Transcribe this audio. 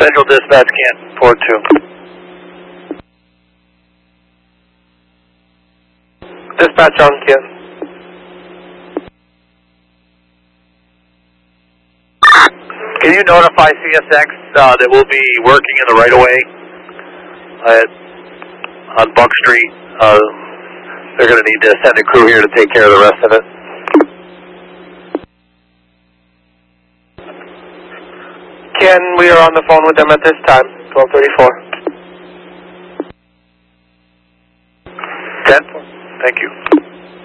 Central Dispatch can't report to. Dispatch on Kent. Can you notify CSX that we'll be working in the right-of-way on Buck Street? They're going to need to send a crew here to take care of the rest of it. Ken, we are on the phone with them at this time, 1234. 10? Thank you.